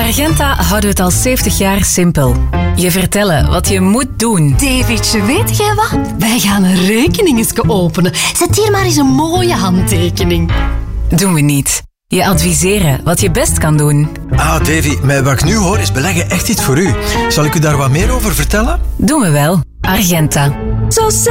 Argenta houden we het al 70 jaar simpel. Je vertellen wat je moet doen. Davidje, weet jij wat? Wij gaan een rekening eens openen. Zet hier maar eens een mooie handtekening. Doen we niet. Je adviseren wat je best kan doen. Ah, Davy, met wat ik nu hoor is beleggen echt iets voor u. Zal ik u daar wat meer over vertellen? Doen we wel. Argenta. Zo